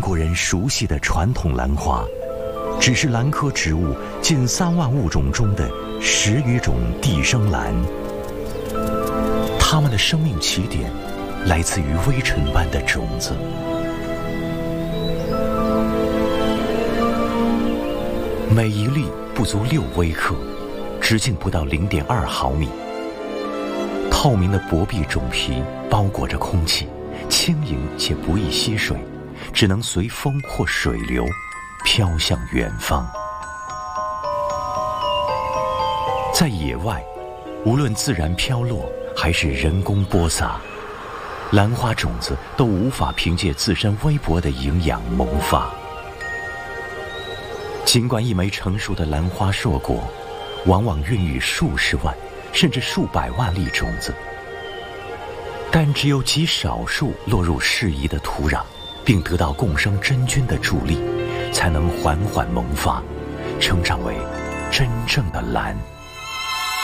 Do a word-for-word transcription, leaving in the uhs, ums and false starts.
国人熟悉的传统兰花，只是兰科植物近三万物种中的十余种地生兰。它们的生命起点来自于微尘般的种子。每一粒不足六微克，直径不到零点二毫米。透明的薄壁种皮包裹着空气，轻盈且不易吸水，只能随风或水流飘向远方。在野外，无论自然飘落还是人工播撒，兰花种子都无法凭借自身微薄的营养萌发。尽管一枚成熟的兰花硕果往往孕育数十万甚至数百万粒种子，但只有极少数落入适宜的土壤，并得到共生真菌的助力，才能缓缓萌发，成长为真正的兰。